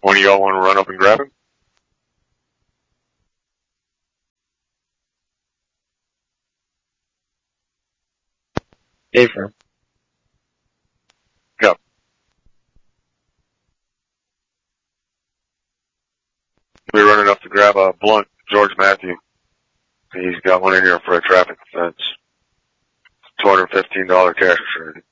One of y'all want to run up and grab him? Affirm. Go. We're running up to grab a Blunt, George Matthew. He's got one in here for a traffic offense. $215 cash restraint.